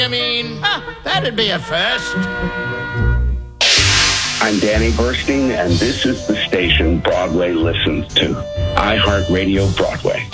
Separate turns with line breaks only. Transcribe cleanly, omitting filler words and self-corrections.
I mean, that'd be a first.
I'm Danny Burstein, and this is the station Broadway listens to. iHeartRadio Broadway.